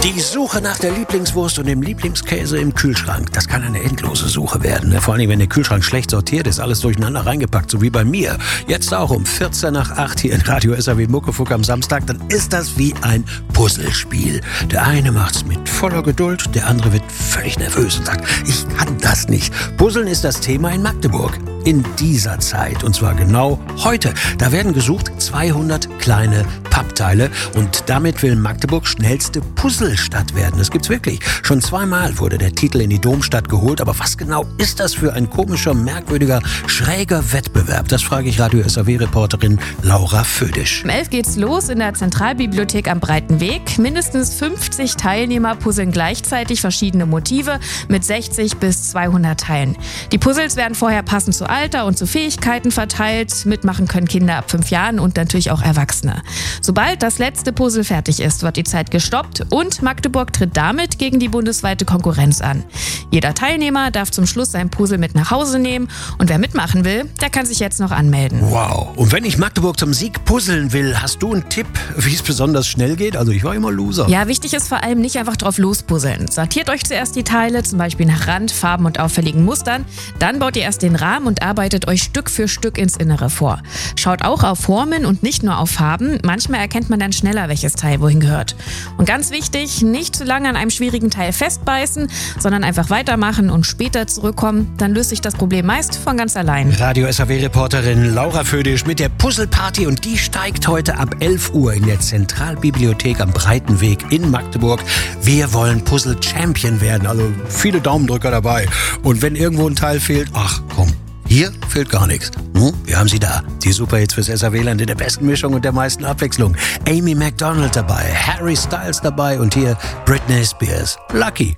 Die Suche nach der Lieblingswurst und dem Lieblingskäse im Kühlschrank, das kann eine endlose Suche werden. Vor allem, wenn der Kühlschrank schlecht sortiert ist, alles durcheinander reingepackt, so wie bei mir. Jetzt auch um 7:45 hier in Radio SAW Muckefuck am Samstag, dann ist das wie ein Puzzlespiel. Der eine macht's mit voller Geduld, der andere wird völlig nervös und sagt, ich kann das nicht. Puzzeln ist das Thema in Magdeburg. In dieser Zeit, und zwar genau heute. Da werden gesucht 200 kleine Pappteile und damit will Magdeburg schnellste Puzzlestadt werden. Das gibt's wirklich. Schon 2-mal wurde der Titel in die Domstadt geholt, aber was genau ist das für ein komischer, merkwürdiger, schräger Wettbewerb? Das frage ich Radio SAW-Reporterin Laura Födisch. Um 11 geht's los in der Zentralbibliothek am Breiten Weg. Mindestens 50 Teilnehmer puzzeln gleichzeitig verschiedene Motive mit 60 bis 200 Teilen. Die Puzzles werden vorher passend zu Alter und zu Fähigkeiten verteilt. Mitmachen können Kinder ab 5 Jahren und natürlich auch Erwachsene. Sobald das letzte Puzzle fertig ist, wird die Zeit gestoppt und Magdeburg tritt damit gegen die bundesweite Konkurrenz an. Jeder Teilnehmer darf zum Schluss sein Puzzle mit nach Hause nehmen und wer mitmachen will, der kann sich jetzt noch anmelden. Wow. Und wenn ich Magdeburg zum Sieg puzzeln will, hast du einen Tipp, wie es besonders schnell geht? Also ich war immer Loser. Ja, wichtig ist vor allem nicht einfach drauf lospuzzeln. Sortiert euch zuerst die Teile, zum Beispiel nach Rand, Farben und auffälligen Mustern. Dann baut ihr erst den Rahmen und arbeitet euch Stück für Stück ins Innere vor. Schaut auch auf Formen und nicht nur auf Farben. Manchmal erkennt man dann schneller, welches Teil wohin gehört. Und ganz wichtig, nicht zu lange an einem schwierigen Teil festbeißen, sondern einfach weitermachen und später zurückkommen. Dann löst sich das Problem meist von ganz allein. Radio SAW-Reporterin Laura Födisch mit der Puzzleparty und die steigt heute ab 11 Uhr in der Zentralbibliothek am Breiten Weg in Magdeburg. Wir wollen Puzzle-Champion werden, also viele Daumendrücker dabei. Und wenn irgendwo ein Teil fehlt, ach komm, hier fehlt gar nichts. Wir haben sie da. Die Superhits fürs SAW-Land in der besten Mischung und der meisten Abwechslung. Amy Macdonald dabei, Harry Styles dabei und hier Britney Spears. Lucky.